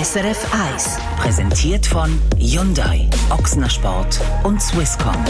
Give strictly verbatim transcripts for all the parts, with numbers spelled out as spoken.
S R F eins. Präsentiert von Hyundai, Ochsner Sport und Swisscom.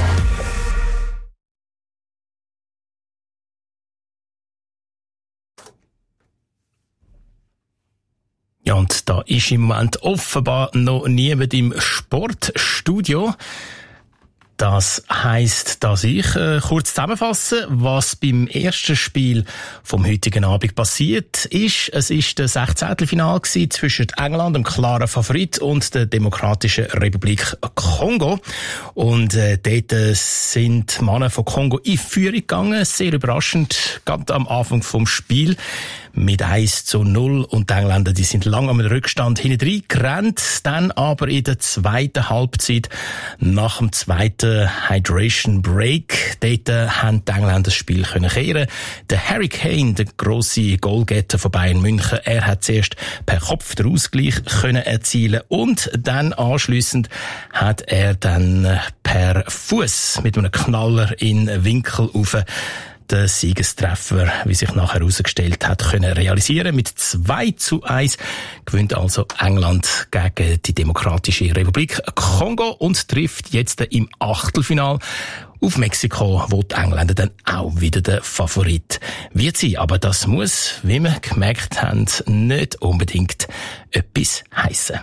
Ja, und da ist im Moment offenbar noch niemand im Sportstudio. Das heisst, dass ich äh, kurz zusammenfasse, was beim ersten Spiel vom heutigen Abend passiert ist. Es ist das Sechzehntelfinale zwischen England, dem klaren Favorit, und der Demokratischen Republik Kongo. Und äh, dort sind die Männer von Kongo in Führung gegangen. Sehr überraschend, ganz am Anfang vom Spiel. Mit eins zu null. Und die Engländer, die sind lang am Rückstand hinten gerannt. Dann aber in der zweiten Halbzeit, nach dem zweiten Hydration Break, dort haben die Engländer das Spiel können kehren. Der Harry Kane, der grosse Goalgetter von Bayern München, er hat zuerst per Kopf den Ausgleich können erzielen und dann anschliessend hat er dann per Fuß mit einem Knaller in den Winkel rauf den Siegestreffer, wie sich nachher herausgestellt hat, können realisieren. Mit zwei zu eins gewinnt also England gegen die Demokratische Republik Kongo und trifft jetzt im Achtelfinal auf Mexiko, wo die Engländer dann auch wieder der Favorit wird sein. Aber das muss, wie wir gemerkt haben, nicht unbedingt etwas heissen.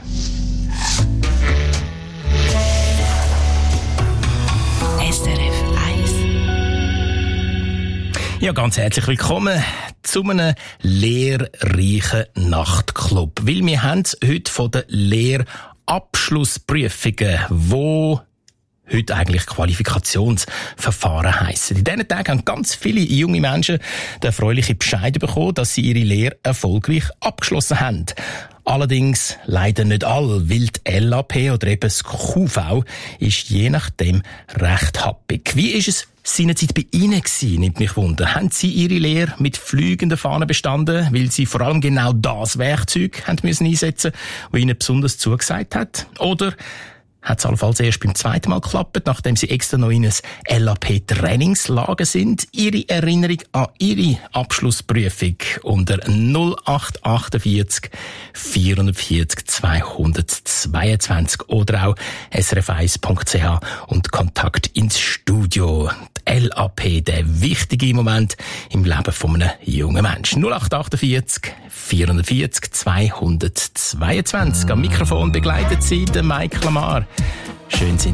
S R F eins. Ja, ganz herzlich willkommen zu einem lehrreichen Nachtclub. Weil wir haben heute von den Lehrabschlussprüfungen, wo heute eigentlich Qualifikationsverfahren heissen. In diesen Tagen haben ganz viele junge Menschen den erfreulichen Bescheid bekommen, dass sie ihre Lehre erfolgreich abgeschlossen haben. Allerdings leider nicht alle, weil die L A P oder eben das Q V ist je nachdem recht happig. Wie ist es seinerzeit bei Ihnen gewesen, nimmt mich wunder. Haben Sie Ihre Lehre mit fliegenden Fahnen bestanden, weil Sie vor allem genau das Werkzeug haben müssen einsetzen, das Ihnen besonders zugesagt hat? Oder hat es allenfalls erst beim zweiten Mal geklappt, nachdem Sie extra noch in ein L A P-Trainingslager sind? Ihre Erinnerung an Ihre Abschlussprüfung unter null acht achtundvierzig vierundvierzig zweihundertzweiundzwanzig oder auch s r f eins punkt c h und Kontakt ins Studio. Die L A P, der wichtige Moment im Leben von einem jungen Menschen. null acht achtundvierzig vierundvierzig zweihundertzweiundzwanzig. Am Mikrofon begleitet Sie der Mike Lamar. Schön sind